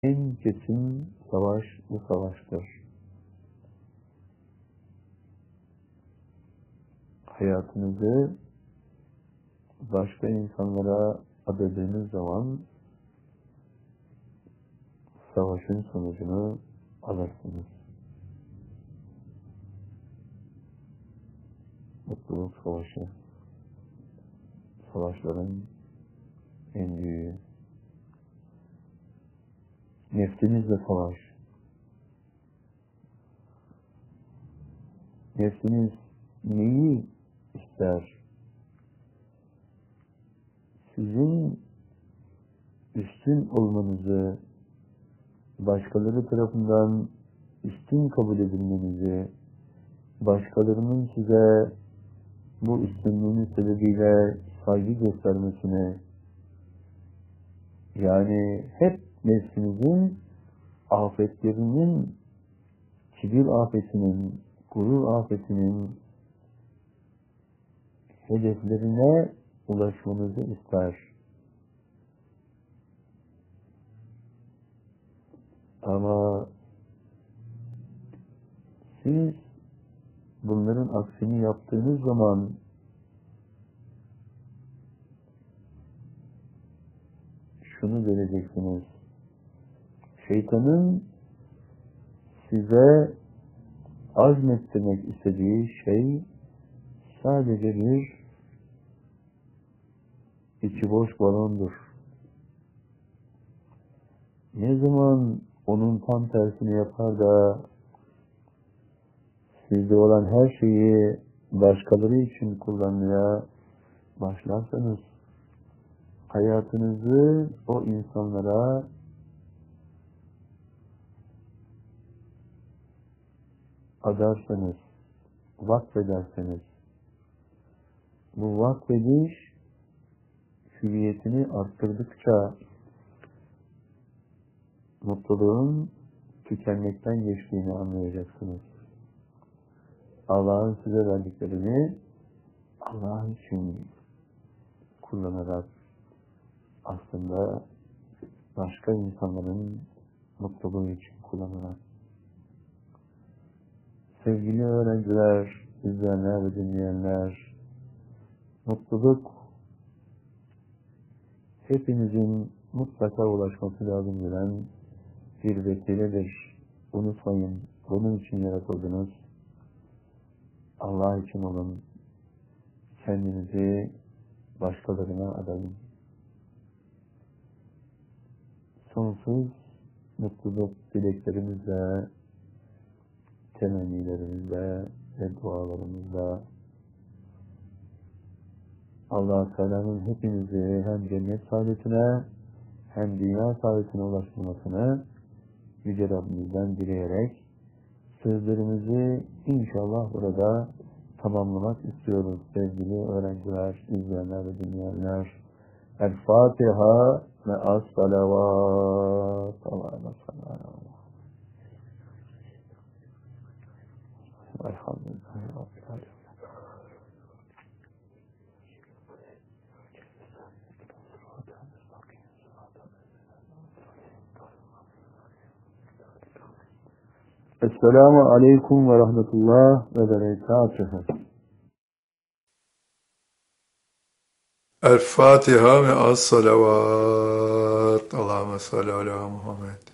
En kesin savaş bu savaştır. Hayatınızı başka insanlara adadığınız zaman savaşın sonucunu alırsınız. Mutluluk savaşı. Savaşların en büyüğü. Nefsinizle savaş. Nefsiniz neyi ister? Sizin üstün olmanızı, başkaları tarafından üstün kabul edilmenizi, başkalarının size bu üstünlüğünün sebebiyle saygı göstermesini, yani hep nefsinizin afetlerinin, kibir afetinin, gurur afetinin hedeflerine ulaşmanızı ister. Ama siz bunların aksini yaptığınız zaman şunu göreceksiniz. Şeytanın size azmettirmek istediği şey sadece bir içi boş balondur. Ne zaman onun tam tersini yapar da sizde olan her şeyi başkaları için kullanmaya başlarsanız, hayatınızı o insanlara adarsanız, vakfederseniz, bu vakfediş hüviyetini arttırdıkça mutluluğun tükenmekten geçtiğini anlayacaksınız. Allah'ın size verdiklerini Allah için kullanarak aslında başka insanların mutluluğu için kullanarak. Sevgili öğrenciler, izleyenler ve dinleyenler, mutluluk hepinizin mutlaka ulaşması lazım gelen bir vesiledir. Unutmayın, bunun için yaratıldınız. Allah için olun. Kendinizi başkalarına adayın. Sonsuz mutluluk dileklerimizle, temennilerimizle ve dualarımızla Allah-u Teala'nın hepinizi hem cennet saadetine hem dünya saadetine ulaştırmasını Yüce Rabbimizden dileyerek sözlerimizi inşallah burada tamamlamak istiyoruz sevgili öğrenciler, izleyenler ve dinleyenler. El-Fatiha ve as-salavat. Allah'a sallallahu. Elhamdülillah Rabbil alemin. Esselamu aleyküm ve rahmetullah ve berekatuhu. El Fatiha ve as-salavat. Allahümme salli ala Muhammed.